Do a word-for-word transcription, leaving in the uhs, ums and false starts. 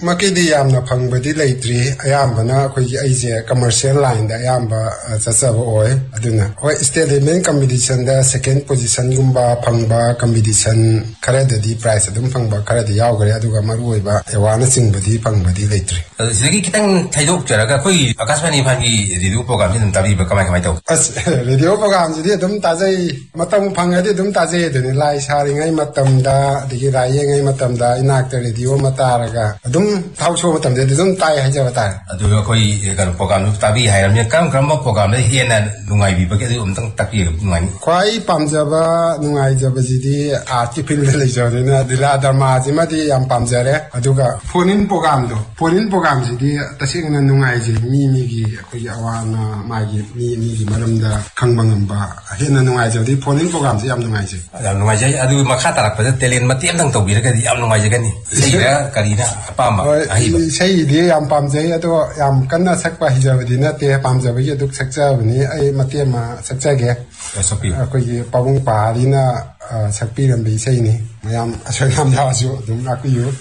ꯃꯀꯤꯗꯤ ꯌꯥꯝꯅ ꯐꯪꯕꯗꯤ ꯂꯩꯇ꯭ꯔꯤ ꯑꯌꯥꯝꯕꯅ ꯑꯩꯈꯣꯏꯒꯤ ꯑꯩꯁꯦ ꯀꯃꯔꯁꯤꯌꯦꯜ ꯂꯥꯏꯟꯗ ꯑꯌꯥꯝꯕ ꯆꯠꯆꯕ ꯑꯣꯏ ꯑꯗꯨꯅ ꯍꯣꯏ ꯁ꯭ꯇꯦꯠ ꯂꯦꯚꯦꯜ ꯀꯝꯄꯤꯇꯤꯁꯟꯗ ꯁꯦꯀꯦꯟ ꯄꯣꯖꯤꯁꯟꯒꯨꯝꯕ ꯐꯪꯕ ꯀꯝꯄꯤꯇꯤꯁꯟ ꯈꯔꯗꯗꯤ ꯄ꯭ꯔꯥꯏꯖ ꯑꯗꯨꯝ ꯐꯪꯕ ꯈꯔꯗꯤ ꯌꯥꯎꯈ꯭ꯔꯦ ꯑꯗꯨꯒ ꯃꯔꯨꯑꯣꯏꯕ ꯑꯦꯋꯥꯔꯗꯅꯆꯤꯡꯕꯗꯤ ꯐꯪꯕꯗꯤ ꯂꯩꯇ꯭ꯔꯤ ꯁꯤꯗꯒꯤ ꯈꯤꯇꯪ ꯊꯩꯗꯣꯛꯆꯔꯒ ꯑꯩꯈꯣꯏꯒꯤ ꯑꯀꯥꯁꯕꯥꯅꯤ ꯏꯝꯐꯥꯜꯒꯤ ꯔꯦꯗꯤꯑꯣ ꯄ꯭ꯔꯣꯒ꯭ꯔꯥꯝꯁꯤ ꯑꯗꯨꯝ ꯇꯥꯕꯤꯕ꯭ꯔꯥ ꯀꯃꯥꯏ ꯀꯃꯥꯏ ꯇꯧ ꯑꯁ ꯔꯦꯗꯤꯑꯣ ꯄ꯭ꯔꯣꯒ꯭ꯔꯥꯝꯁꯤꯗꯤ ꯑꯗꯨꯝ ꯇꯥꯖꯩ ꯃꯇꯝ ꯐꯪꯉꯗꯤ ꯑꯗꯨꯝ ꯇꯥꯖꯩ ꯑꯗꯨꯅꯤ ꯂꯥꯏ ꯁꯥꯔꯤꯉꯩ ꯃꯇꯝꯗ ꯑꯗꯒꯤ ꯂꯥꯏ ꯌꯦꯡꯉꯩ ꯃꯇꯝꯗ ꯏꯅꯥꯛꯇ ꯔꯦꯗꯤꯑꯣ ꯑꯃ ꯇꯥꯔꯒ ꯑꯗꯨꯝ ꯊꯕꯛ ꯁꯨꯕ ꯃꯇꯝꯗꯗꯤ ꯑꯗꯨꯝ ꯇꯥꯏ ꯍꯥꯏꯖꯕ ꯇꯥꯔꯦ ꯑꯗꯨꯒ ꯑꯩꯈꯣꯏ ꯀꯩꯅꯣ ꯄ꯭ꯔꯣꯒ꯭ꯔꯥꯝꯗꯨ ꯇꯥꯕꯤ ꯍꯥꯏꯔꯕꯅꯤꯅ ꯀꯔꯝ ꯀꯔꯝꯕ ꯄ꯭ꯔꯣꯒ꯭ꯔꯥꯝꯗ ꯍꯦꯟꯅ ꯅꯨꯡꯉꯥꯏꯕꯤꯕꯒꯦ ꯑꯗꯨ ꯑꯃꯨꯛꯇꯪ ꯇꯥꯛꯄꯤꯔꯒ ꯅꯨꯡꯉꯥꯏꯅꯤ ꯈ꯭ꯋꯥꯏ ꯄꯥꯝꯖꯕ ꯅꯨꯡꯉꯥꯏꯖꯕꯁꯤꯗꯤ ꯑꯥꯔꯠꯀꯤ ꯐꯤꯜꯗ ꯂꯩꯖꯕꯅꯤꯅ ꯂꯤꯂꯥ ꯗ꯭ꯔꯃꯥꯁꯤꯃꯗꯤ ꯌꯥꯝ ꯄꯥꯝꯖꯔꯦ ꯑꯗꯨꯒ ꯐꯣꯟ ꯏꯟ ꯄ꯭ꯔꯣꯒ꯭ꯔꯥꯝꯗꯣ ꯐꯣꯟ ꯏꯟ ꯄ꯭ꯔꯣꯒ꯭ꯔꯥꯝꯁꯤꯗꯤ ꯇꯁꯦꯡꯅ ꯅꯨꯡꯉꯥꯏꯖꯩ ꯃꯤ ꯃꯤꯒꯤ ꯑꯩꯈꯣꯏꯒꯤ ꯑꯋꯥ ꯑꯅꯥ ꯃꯥꯒꯤ ꯃꯤ ꯃꯤꯒꯤ ꯃꯔꯝꯗ ꯈꯪꯕ ꯉꯝꯕ ꯍꯦꯟꯅ ꯅꯨꯡꯉꯥꯏꯖꯕꯗꯤ ꯐꯣꯟ ꯏꯟ ꯄ꯭ꯔꯣꯒ꯭ꯔꯥꯝꯁꯤ ꯌꯥꯝ ꯅꯨꯡꯉꯥꯏꯖꯩ ꯌꯥꯝ ꯅꯨꯡꯉꯥꯏꯖꯩ ꯑꯗꯨ ꯃꯈꯥ ꯇꯥꯔꯛꯄꯗ ꯇꯦꯂꯦꯟ ꯃꯇꯦꯛ ꯑꯃꯇꯪ ꯇꯧꯕꯤꯔꯒꯗꯤ ꯌꯥꯝ ꯅꯨꯡꯉꯥꯏꯖꯒꯅꯤ ꯏꯁꯩꯔ ꯀꯔꯤꯅ ꯑꯄꯥꯝꯕ ꯑꯍꯩꯕ ꯏꯁꯩꯗꯤ ꯌꯥꯝ ꯄꯥꯝꯖꯩ ꯑꯗꯣ ꯌꯥꯝ ꯀꯟꯅ ꯁꯛꯄ ꯍꯩꯖꯕꯗꯤ ꯅꯠꯇꯦ ꯄꯥꯝꯖꯕꯒꯤ ꯑꯗꯨꯛ ꯁꯛꯆꯕꯅꯤ ꯑꯩ ꯃꯇꯦꯛ ꯑꯃ ꯁꯛꯆꯒꯦ ꯑꯩꯈꯣꯏꯒꯤ ꯄꯥꯕꯨꯡ ꯄꯥꯔꯤꯅ ꯁꯛꯄꯤꯔꯝꯕ ꯏꯁꯩꯅꯤ ꯃꯌꯥꯝ ꯑꯁꯣꯏ ꯑꯉꯥꯝ ꯌꯥꯎꯔꯁꯨ ꯑꯗꯨꯝ ꯉꯥꯛꯄꯤꯌꯨ